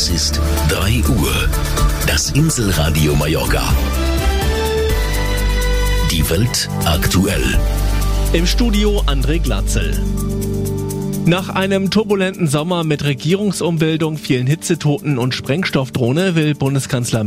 Es ist 3 Uhr. Das Inselradio Mallorca. Die Welt aktuell. Im Studio André Glatzel. Nach einem turbulenten Sommer mit Regierungsumbildung, vielen Hitzetoten und Sprengstoffdrohne will Bundeskanzler